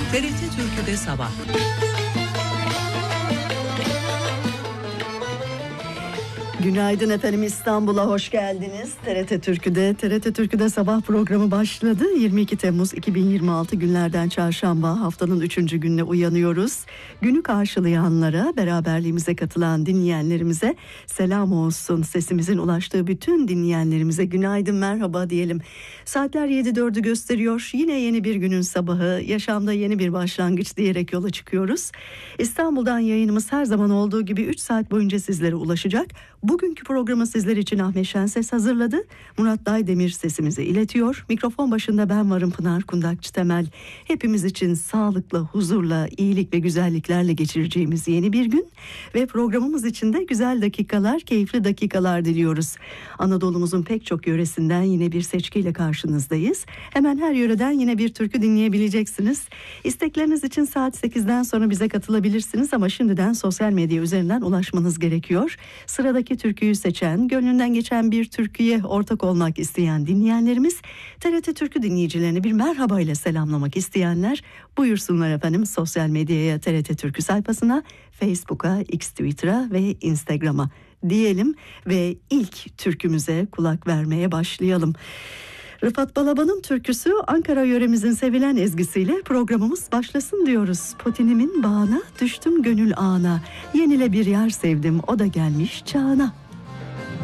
TRT Türkü'de sabah. Günaydın efendim, İstanbul'a hoş geldiniz. TRT Türkü'de sabah programı başladı. 22 Temmuz 2026 günlerden çarşamba, haftanın 3. gününe uyanıyoruz. Günü karşılayanlara, beraberliğimize katılan dinleyenlerimize selam olsun. Sesimizin ulaştığı bütün dinleyenlerimize günaydın, merhaba diyelim. Saatler 7.04'ü gösteriyor. Yine yeni bir günün sabahı, yaşamda yeni bir başlangıç diyerek yola çıkıyoruz. İstanbul'dan yayınımız her zaman olduğu gibi 3 saat boyunca sizlere ulaşacak. Bugünkü programı sizler için Ahmet Şenses hazırladı. Murat Daydemir sesimizi iletiyor. Mikrofon başında ben varım, Pınar Kundakçı Temel. Hepimiz için sağlıkla, huzurla, iyilik ve güzelliklerle geçireceğimiz yeni bir gün. Ve programımız için de güzel dakikalar, keyifli dakikalar diliyoruz. Anadolu'muzun pek çok yöresinden yine bir seçkiyle karşınızdayız. Hemen her yöreden yine bir türkü dinleyebileceksiniz. İstekleriniz için saat 8'den sonra bize katılabilirsiniz ama şimdiden sosyal medya üzerinden ulaşmanız gerekiyor. Sıradaki türküyü seçen, gönlünden geçen bir türküye ortak olmak isteyen dinleyenlerimiz, TRT Türkü dinleyicilerini bir merhaba ile selamlamak isteyenler buyursunlar efendim sosyal medyaya, TRT Türkü sayfasına, Facebook'a, X Twitter'a ve Instagram'a diyelim ve ilk türkümüze kulak vermeye başlayalım. Rıfat Balaban'ın türküsü, Ankara yöremizin sevilen ezgisiyle programımız başlasın diyoruz. Potinimin bağına düştüm gönül ağına, yenile bir yar sevdim, o da gelmiş çağına.